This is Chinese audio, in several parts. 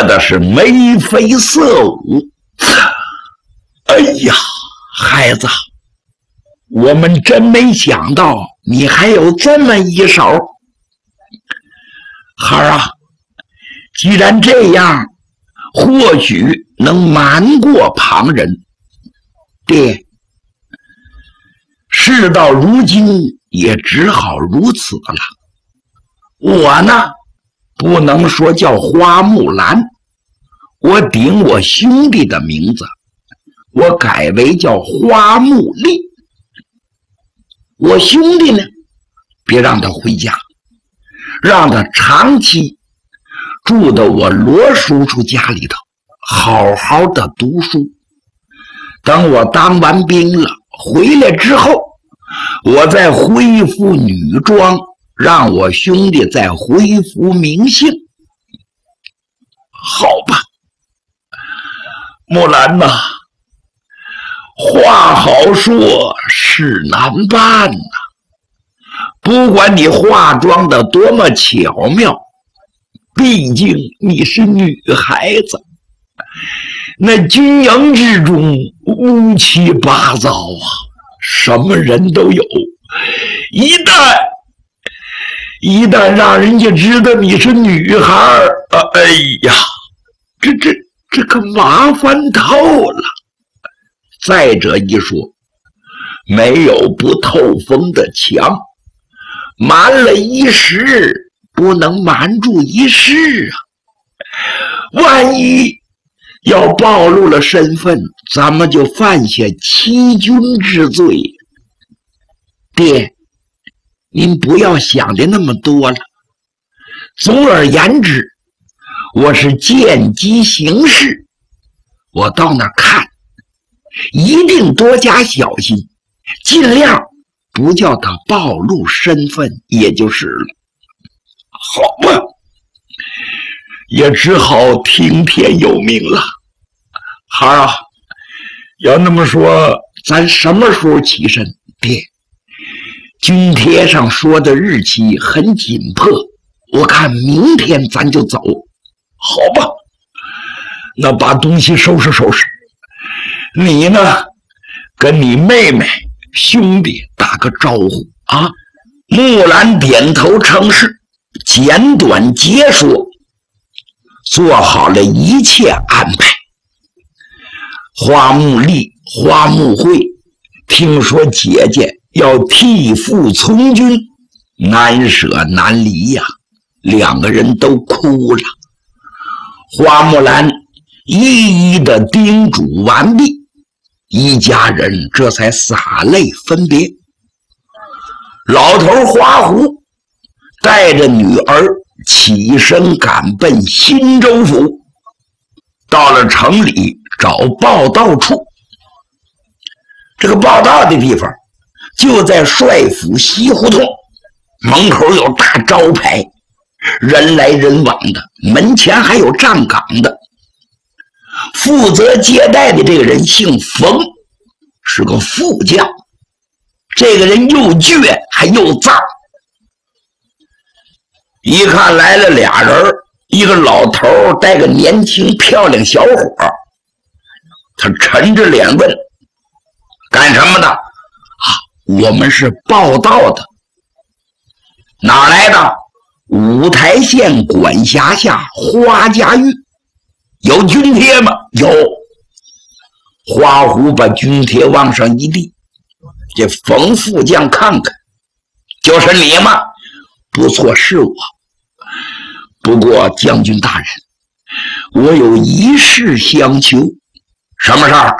的是眉飞色舞。哎呀，孩子，我们真没想到你还有这么一手。孩儿啊，既然这样，或许能瞒过旁人。爹，事到如今也只好如此了。我呢，不能说叫花木兰，我顶我兄弟的名字，我改为叫花木丽。我兄弟呢，别让他回家，让他长期住到我罗叔叔家里头，好好的读书。等我当完兵了，回来之后，我再恢复女装，让我兄弟再恢复名姓。好吧，木兰呐，话好说，事难办呐。不管你化妆的多么巧妙，毕竟你是女孩子，那军营之中乌七八糟啊，什么人都有。一旦让人家知道你是女孩哎呀，这可麻烦透了。再者一说，没有不透风的墙，瞒了一时，不能瞒住一世啊。万一要暴露了身份，咱们就犯下欺君之罪。爹，您不要想的那么多了。总而言之，我是见机行事，我到那儿看，一定多加小心，尽量不叫他暴露身份，也就是了。好吧，也只好听天由命了。孩儿啊，要那么说，咱什么时候起身？爹，军帖上说的日期很紧迫，我看明天咱就走。好吧，那把东西收拾收拾。你呢，跟你妹妹兄弟打个招呼啊。木兰点头称是，简短结说，做好了一切安排。花木丽、花木慧听说姐姐要替父从军，难舍难离呀，两个人都哭了。花木兰一一的叮嘱完毕，一家人这才洒泪分别。老头花胡带着女儿起身赶奔新州府，到了城里找报到处。这个报到的地方就在帅府西胡同门口，有大招牌，人来人往的，门前还有站岗的。负责接待的这个人姓冯，是个副将。这个人又倔还又脏。一看来了俩人，一个老头带个年轻漂亮小伙，他沉着脸问：干什么的？我们是报到的。哪来的？五台县管辖下花家峪。有军帖吗？有。花胡把军帖往上一递，这冯副将看看，就是你吗？不错，是我。不过将军大人，我有一事相求。什么事儿？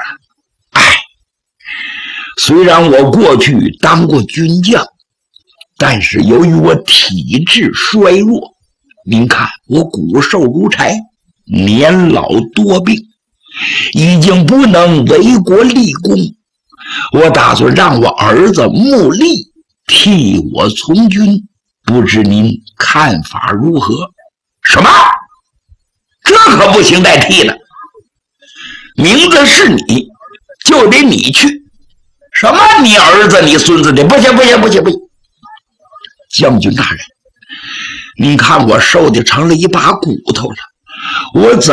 虽然我过去当过军将，但是由于我体质衰弱，您看我骨瘦如柴，年老多病，已经不能为国立功。我打算让我儿子穆立替我从军，不知您看法如何？什么？这可不行代替的，名字是你，就得你去。什么你儿子你孙子的？不行不行不行不行！将军大人，您看我瘦的成了一把骨头了，我怎